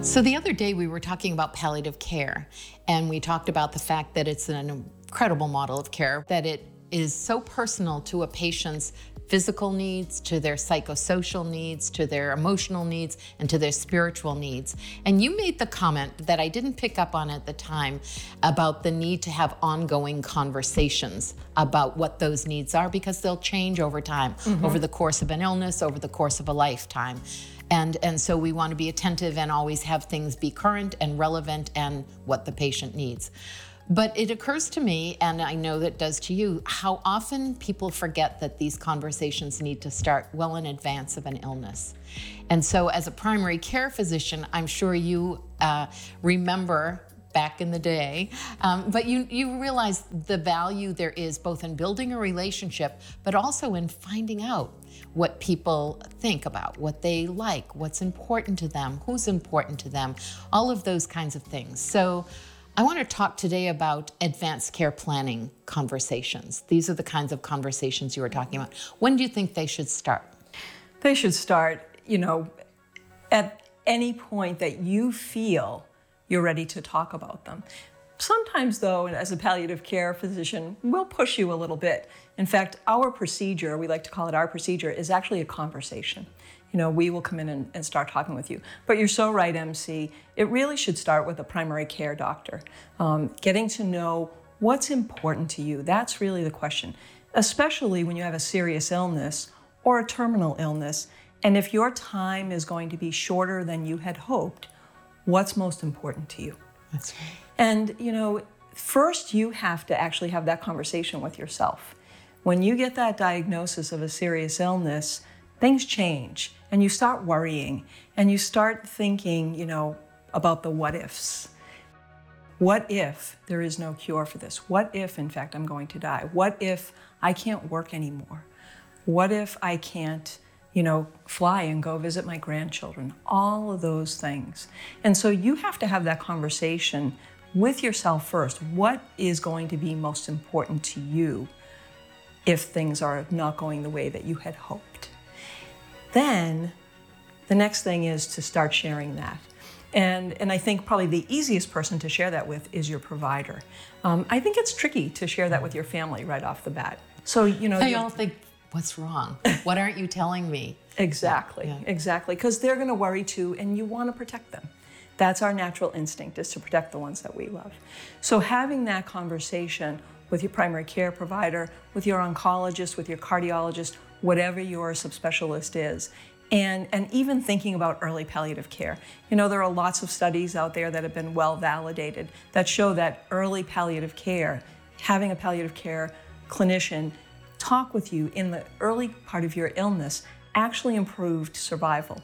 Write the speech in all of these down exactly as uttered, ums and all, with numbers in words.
So the other day we were talking about palliative care, and we talked about the fact that it's an incredible model of care, that it is so personal to a patient's physical needs, to their psychosocial needs, to their emotional needs, and to their spiritual needs. And you made the comment that I didn't pick up on at the time about the need to have ongoing conversations about what those needs are, because they'll change over time, mm-hmm. over the course of an illness, over the course of a lifetime. And, and so we want to be attentive and always have things be current and relevant and what the patient needs. But it occurs to me, and I know that does to you, how often people forget that these conversations need to start well in advance of an illness. And so as a primary care physician, I'm sure you uh, remember back in the day, um, but you, you realize the value there is both in building a relationship, but also in finding out what people think about, what they like, what's important to them, who's important to them, all of those kinds of things. So I want to talk today about advanced care planning conversations. These are the kinds of conversations you were talking about. When do you think they should start? They should start, you know, at any point that you feel you're ready to talk about them. Sometimes, though, as a palliative care physician, we'll push you a little bit. In fact, our procedure, we like to call it our procedure, is actually a conversation. You know, we will come in and, and start talking with you. But you're so right, M C. It really should start with a primary care doctor. Um, getting to know what's important to you. That's really the question, especially when you have a serious illness or a terminal illness. And if your time is going to be shorter than you had hoped, what's most important to you? That's right. And, you know, first you have to actually have that conversation with yourself. When you get that diagnosis of a serious illness, things change and you start worrying and you start thinking, you know, about the what ifs. What if there is no cure for this? What if, in fact, I'm going to die? What if I can't work anymore? What if I can't, you know, fly and go visit my grandchildren? All of those things. And so you have to have that conversation with yourself first. What is going to be most important to you if things are not going the way that you had hoped? Then the next thing is to start sharing that. And, and I think probably the easiest person to share that with is your provider. Um, I think it's tricky to share that with your family right off the bat. So, you know, they all think, what's wrong? What aren't you telling me? Exactly, yeah. exactly. Because they're going to worry too, and you want to protect them. That's our natural instinct, is to protect the ones that we love. So having that conversation with your primary care provider, with your oncologist, with your cardiologist, whatever your subspecialist is, and, and even thinking about early palliative care. You know, there are lots of studies out there that have been well validated that show that early palliative care, having a palliative care clinician talk with you in the early part of your illness, actually improved survival.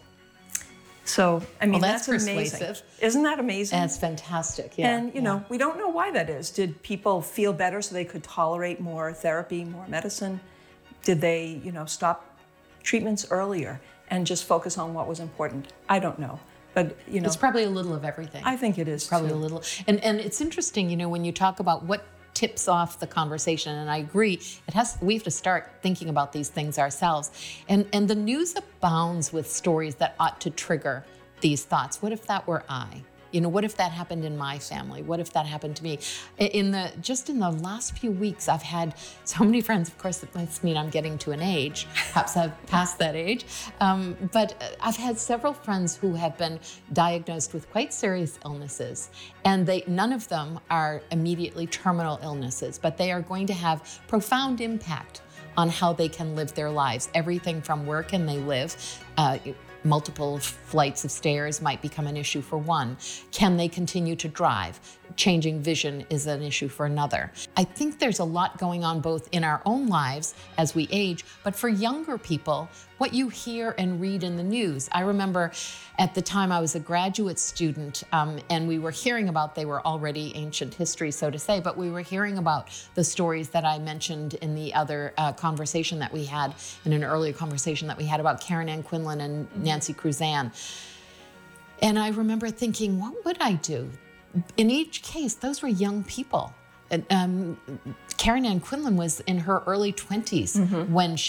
So, I mean, well, that's, that's persuasive. Amazing. Isn't that amazing? That's fantastic, yeah. And, you yeah. know, we don't know why that is. Did people feel better so they could tolerate more therapy, more medicine? Did they, you know, stop treatments earlier and just focus on what was important? I don't know. But, you know. It's probably a little of everything. I think it is, Probably too. a little. And, and it's interesting, you know, when you talk about what tips off the conversation, and I agree, it has. We have to start thinking about these things ourselves. And and the news abounds with stories that ought to trigger these thoughts. What if that were I? You know, what if that happened in my family? What if that happened to me? In the just in the last few weeks, I've had so many friends. Of course, it must mean I'm getting to an age. Perhaps I've passed that age. Um, but I've had several friends who have been diagnosed with quite serious illnesses, and they none of them are immediately terminal illnesses, but they are going to have profound impact on how they can live their lives. Everything from where can they live. Uh, Multiple flights of stairs might become an issue for one. Can they continue to drive? Changing vision is an issue for another. I think there's a lot going on both in our own lives as we age, but for younger people, what you hear and read in the news. I remember at the time I was a graduate student, um, and we were hearing about, they were already ancient history, so to say, but we were hearing about the stories that I mentioned in the other uh, conversation that we had, in an earlier conversation that we had about Karen Ann Quinlan and Nancy Cruzan. And I remember thinking, what would I do? In each case, those were young people. And, um, Karen Ann Quinlan was in her early twenties mm-hmm. when she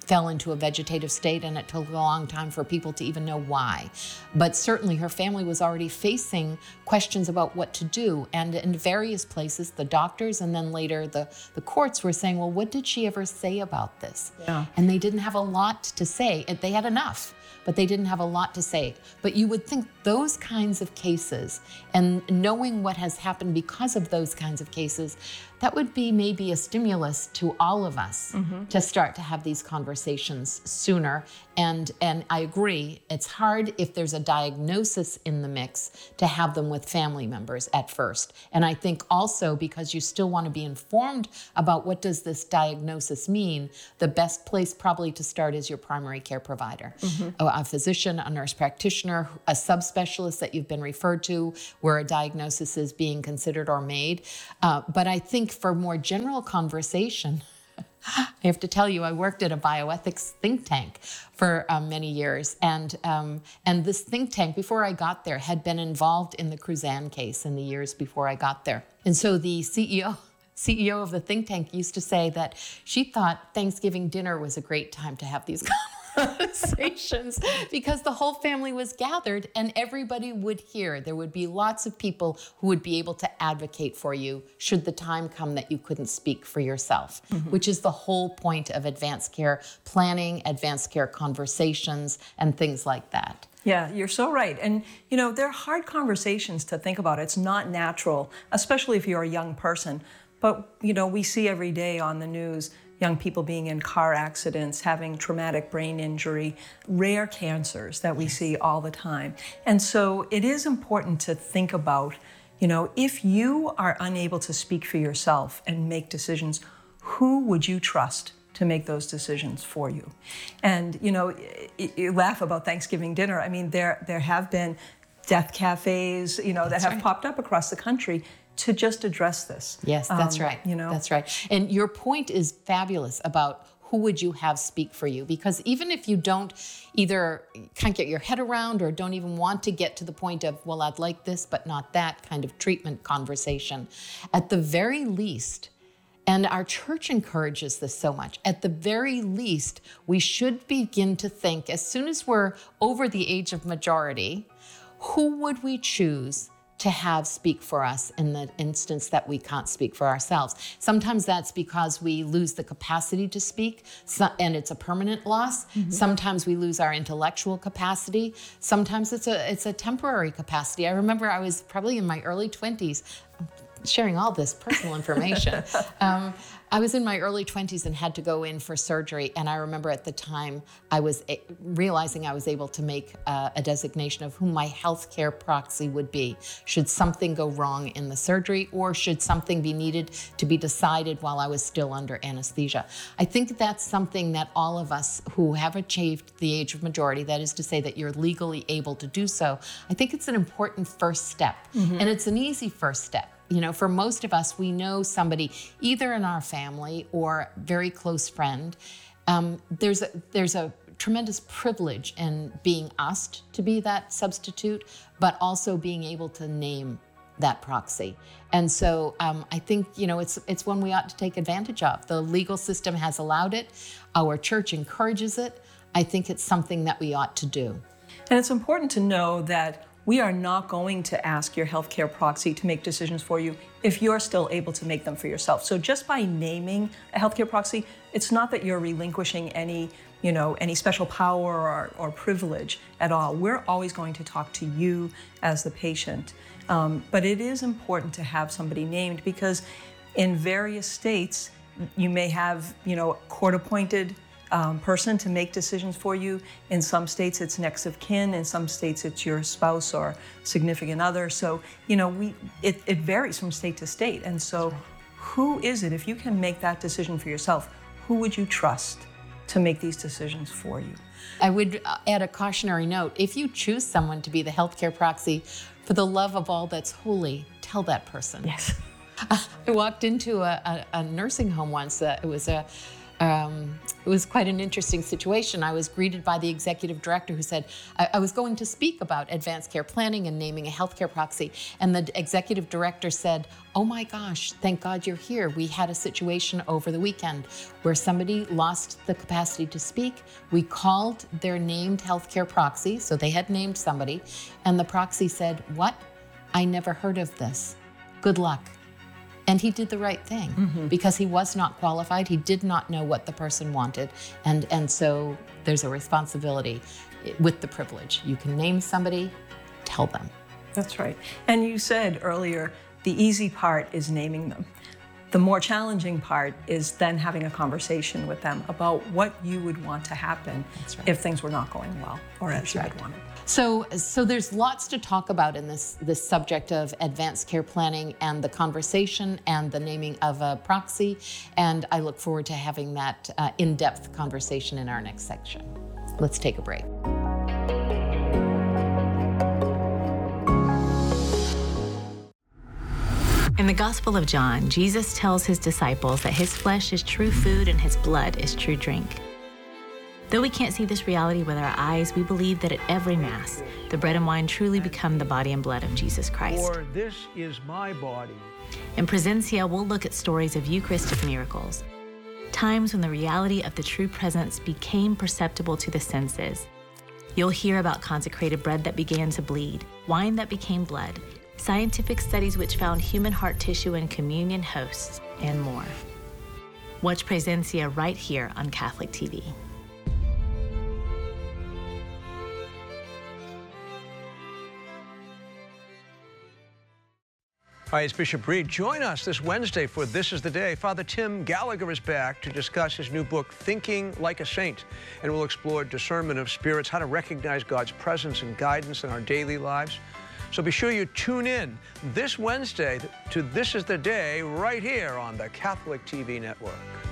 fell into a vegetative state, and it took a long time for people to even know why. But certainly her family was already facing questions about what to do. And in various places, the doctors and then later the, the courts were saying, well, what did she ever say about this? Yeah. And they didn't have a lot to say. They had enough, but they didn't have a lot to say. But you would think those kinds of cases, and knowing what has happened because of those kinds of cases, that would be maybe a stimulus to all of us mm-hmm. to start to have these conversations sooner. And, and I agree, it's hard if there's a diagnosis in the mix to have them with family members at first. And I think also because you still want to be informed about what does this diagnosis mean, the best place probably to start is your primary care provider. Mm-hmm. A physician, a nurse practitioner, a subspecialist that you've been referred to where a diagnosis is being considered or made. Uh, but I think for more general conversation, I have to tell you, I worked at a bioethics think tank for um, many years. And um, and this think tank, before I got there, had been involved in the Cruzan case in the years before I got there. And so the C E O, C E O of the think tank used to say that she thought Thanksgiving dinner was a great time to have these conversations because the whole family was gathered and everybody would hear. There would be lots of people who would be able to advocate for you should the time come that you couldn't speak for yourself, mm-hmm. which is the whole point of advanced care planning, advanced care conversations, and things like that. Yeah, you're so right. And, you know, they're hard conversations to think about. It's not natural, especially if you're a young person. But, you know, we see every day on the news young people being in car accidents, having traumatic brain injury, rare cancers that we see all the time. And so it is important to think about, you know, if you are unable to speak for yourself and make decisions, who would you trust to make those decisions for you? And, you know, you laugh about Thanksgiving dinner. I mean, there there have been death cafes, you know, That's that have right. popped up across the country to just address this. Yes, that's Um, right. You know, That's right. And your point is fabulous about who would you have speak for you? Because even if you don't either can't get your head around or don't even want to get to the point of, well, I'd like this, but not that kind of treatment conversation, at the very least, and our church encourages this so much, at the very least, we should begin to think, as soon as we're over the age of majority, who would we choose to have speak for us in the instance that we can't speak for ourselves? Sometimes that's because we lose the capacity to speak, so, and it's a permanent loss. Mm-hmm. Sometimes we lose our intellectual capacity. Sometimes it's a it's a temporary capacity. I remember I was probably in my early twenties, sharing all this personal information. um, I was in my early twenties and had to go in for surgery. And I remember at the time I was a- realizing I was able to make uh, a designation of who my healthcare proxy would be. Should something go wrong in the surgery, or should something be needed to be decided while I was still under anesthesia? I think that's something that all of us who have achieved the age of majority, that is to say that you're legally able to do so, I think it's an important first step. Mm-hmm. And it's an easy first step. You know, for most of us, we know somebody either in our family or very close friend. Um, there's a, there's a tremendous privilege in being asked to be that substitute, but also being able to name that proxy. And so um, I think, you know, it's it's one we ought to take advantage of. The legal system has allowed it. Our church encourages it. I think it's something that we ought to do. And it's important to know that we are not going to ask your healthcare proxy to make decisions for you if you're still able to make them for yourself. So just by naming a healthcare proxy, it's not that you're relinquishing any, you know, any special power or, or privilege at all. We're always going to talk to you as the patient. Um, but it is important to have somebody named because in various states, you may have, you know, court-appointed Um, person to make decisions for you. In some states, it's next of kin. In some states, it's your spouse or significant other. So, you know, we it, it varies from state to state. And so who is it, if you can make that decision for yourself, who would you trust to make these decisions for you? I would add a cautionary note. If you choose someone to be the healthcare proxy, for the love of all that's holy, tell that person. Yes. I walked into a, a, a nursing home once. Uh, it was a um, it was quite an interesting situation. I was greeted by the executive director who said, I, I was going to speak about advanced care planning and naming a healthcare proxy. And the executive director said, oh my gosh, thank God you're here. We had a situation over the weekend where somebody lost the capacity to speak. We called their named healthcare proxy, so they had named somebody, and the proxy said, what? I never heard of this. Good luck. And he did the right thing mm-hmm. because he was not qualified. He did not know what the person wanted. And, and so there's a responsibility with the privilege. You can name somebody, tell them. That's right. And you said earlier, the easy part is naming them. The more challenging part is then having a conversation with them about what you would want to happen right. if things were not going well or That's as you right. had wanted. So, so there's lots to talk about in this, this subject of advanced care planning and the conversation and the naming of a proxy. And I look forward to having that uh, in-depth conversation in our next section. Let's take a break. In the Gospel of John, Jesus tells his disciples that his flesh is true food and his blood is true drink. Though we can't see this reality with our eyes, we believe that at every Mass, the bread and wine truly become the body and blood of Jesus Christ. For this is my body. In Presencia, we'll look at stories of Eucharistic miracles, times when the reality of the true presence became perceptible to the senses. You'll hear about consecrated bread that began to bleed, wine that became blood, scientific studies which found human heart tissue in communion hosts, and more. Watch Presencia right here on Catholic T V. Hi, it's Bishop Reed. Join us this Wednesday for This is the Day. Father Tim Gallagher is back to discuss his new book, Thinking Like a Saint, and we'll explore discernment of spirits, how to recognize God's presence and guidance in our daily lives. So be sure you tune in this Wednesday to This is the Day right here on the Catholic T V network.